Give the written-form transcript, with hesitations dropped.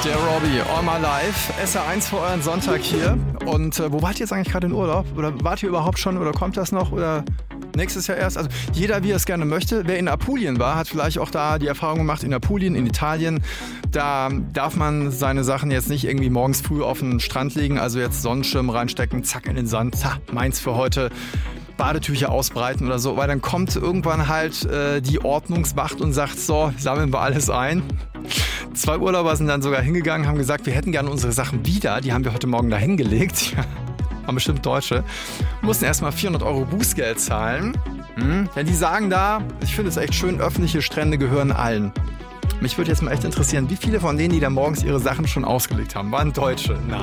Der Robbie, All My Life, SR1 für euren Sonntag hier. Und wo wart ihr jetzt eigentlich gerade in Urlaub? Oder wart ihr überhaupt schon oder kommt das noch? Oder nächstes Jahr erst? Also jeder, wie er es gerne möchte. Wer in Apulien war, hat vielleicht auch da die Erfahrung gemacht, in Apulien, in Italien. Da darf man seine Sachen jetzt nicht irgendwie morgens früh auf den Strand legen. Also jetzt Sonnenschirm reinstecken, zack in den Sand. Meins für heute. Badetücher ausbreiten oder so. Weil dann kommt irgendwann halt die Ordnungswacht und sagt, so, sammeln wir alles ein. 2 Urlauber sind dann sogar hingegangen, haben gesagt, wir hätten gerne unsere Sachen wieder. Die haben wir heute Morgen da hingelegt. Haben bestimmt Deutsche. Mussten erstmal 400 € Bußgeld zahlen. Denn die sagen da, ich finde es echt schön, öffentliche Strände gehören allen. Mich würde jetzt mal echt interessieren, wie viele von denen, die da morgens ihre Sachen schon ausgelegt haben, waren Deutsche? Nein.